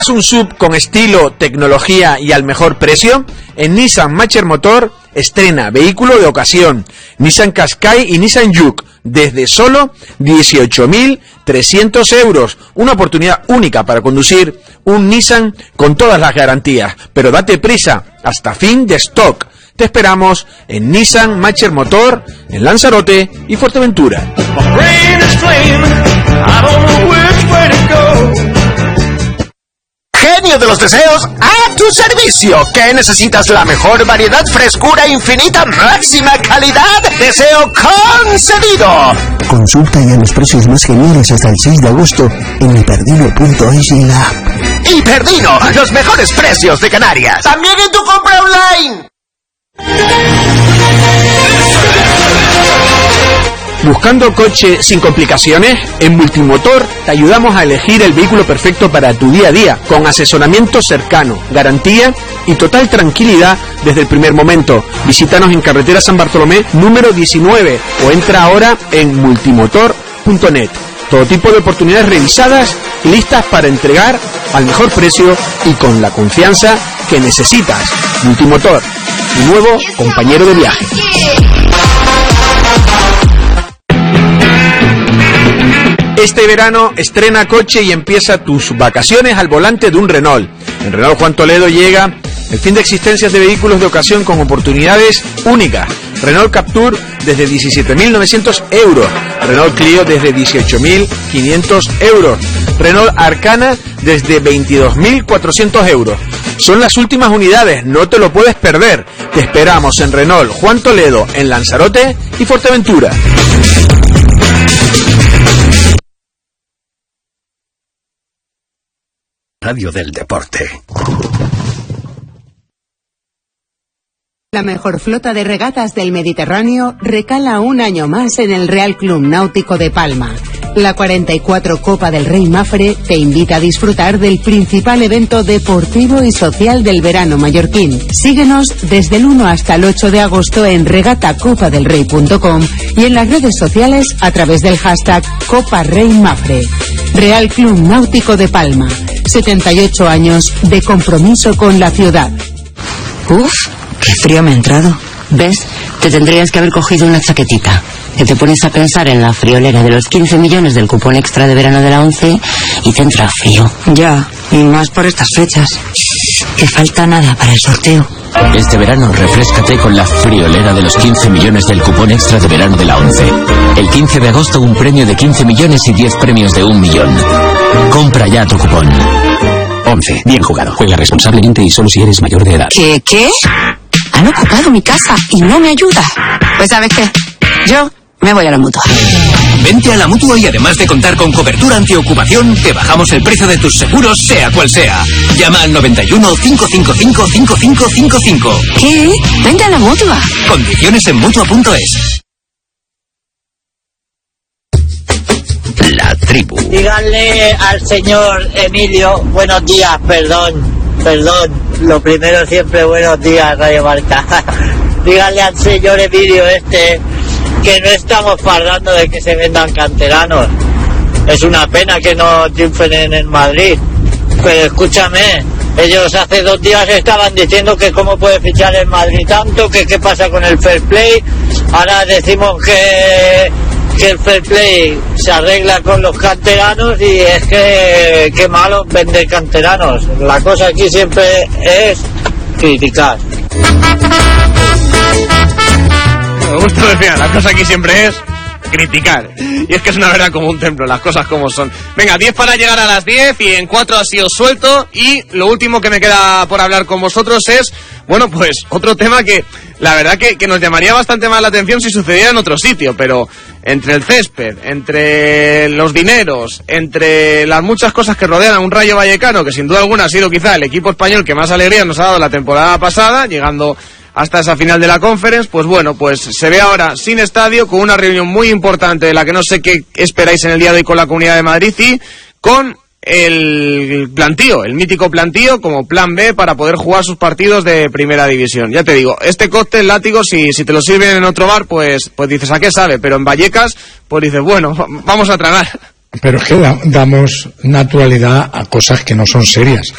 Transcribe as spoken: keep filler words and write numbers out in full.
Un sub con estilo, tecnología y al mejor precio. En Nissan Matcher Motor estrena vehículo de ocasión, Nissan Qashqai y Nissan Juke, desde solo dieciocho mil trescientos euros. Una oportunidad única para conducir un Nissan con todas las garantías. Pero date prisa, hasta fin de stock. Te esperamos en Nissan Matcher Motor, en Lanzarote y Fuerteventura. Genio de los deseos, a tu servicio. ¿Qué necesitas? La mejor variedad, frescura infinita, máxima calidad. Deseo concedido. Consulta ya los precios más geniales hasta el seis de agosto en hiperdino punto es y en la app. Hiperdino, los mejores precios de Canarias. También en tu compra online. ¿Buscando coche sin complicaciones? En Multimotor te ayudamos a elegir el vehículo perfecto para tu día a día, con asesoramiento cercano, garantía y total tranquilidad desde el primer momento. Visítanos en carretera San Bartolomé número diecinueve o entra ahora en multimotor punto net. Todo tipo de oportunidades revisadas, listas para entregar al mejor precio y con la confianza que necesitas. Multimotor, tu nuevo compañero de viaje. Este verano estrena coche y empieza tus vacaciones al volante de un Renault. En Renault Juan Toledo llega el fin de existencias de vehículos de ocasión con oportunidades únicas. Renault Captur desde diecisiete mil novecientos euros. Renault Clio desde dieciocho mil quinientos euros. Renault Arcana desde veintidós mil cuatrocientos euros. Son las últimas unidades, no te lo puedes perder. Te esperamos en Renault Juan Toledo, en Lanzarote y Fuerteventura. Radio del Deporte. La mejor flota de regatas del Mediterráneo recala un año más en el Real Club Náutico de Palma. La cuarenta y cuatro Copa del Rey Mafre te invita a disfrutar del principal evento deportivo y social del verano mallorquín. Síguenos desde el uno hasta el ocho de agosto en regata copa del rey punto com y en las redes sociales a través del hashtag Copa Rey Mafre. Real Club Náutico de Palma. setenta y ocho años de compromiso con la ciudad. Uf, qué frío me ha entrado. ¿Ves? Te tendrías que haber cogido una chaquetita. Que te pones a pensar en la friolera de los quince millones del cupón extra de verano de la ONCE y te entra frío. Ya, y más por estas fechas. Que falta nada para el sorteo. Este verano refréscate con la friolera de los quince millones del cupón extra de verano de la ONCE. El quince de agosto un premio de quince millones y diez premios de un millón. Compra ya tu cupón. ONCE, bien jugado. Juega responsablemente y solo si eres mayor de edad. ¿Qué? ¿Qué? Han ocupado mi casa y no me ayuda. Pues ¿sabes qué? Yo me voy a la Mutua. Vente a la Mutua y además de contar con cobertura antiocupación, te bajamos el precio de tus seguros, sea cual sea. Llama al noventa y uno, cinco cinco cinco, cinco cinco cinco cinco. ¿Qué? Vente a la Mutua. Condiciones en mutua punto es. La tribu. Díganle al señor Emilio, buenos días, perdón, perdón. Lo primero siempre, buenos días, Radio Marca. Díganle al señor Emilio este que no estamos parlando de que se vendan canteranos. Es una pena que no triunfen en el Madrid. Pero escúchame, ellos hace dos días estaban diciendo que cómo puede fichar el Madrid tanto, que qué pasa con el fair play. Ahora decimos que, que el fair play se arregla con los canteranos y es que qué malo vender canteranos. La cosa aquí siempre es criticar. Me gusta decir, la cosa aquí siempre es criticar. Y es que es una verdad como un templo, las cosas como son. Venga, diez para llegar a las diez y en cuatro ha sido suelto. Y lo último que me queda por hablar con vosotros es, bueno, pues otro tema que la verdad que, que nos llamaría bastante más la atención si sucediera en otro sitio. Pero entre el césped, entre los dineros, entre las muchas cosas que rodean a un Rayo Vallecano, que sin duda alguna ha sido quizá el equipo español que más alegría nos ha dado la temporada pasada, llegando hasta esa final de la Conference, pues bueno, pues se ve ahora sin estadio, con una reunión muy importante de la que no sé qué esperáis en el día de hoy con la Comunidad de Madrid y con el plantío, el mítico plantío como plan B para poder jugar sus partidos de primera división. Ya te digo, este cóctel látigo, si, si te lo sirven en otro bar, pues, pues dices, ¿a qué sabe? Pero en Vallecas, pues dices, bueno, vamos a tragar. Pero es que da, damos naturalidad a cosas que no son serias.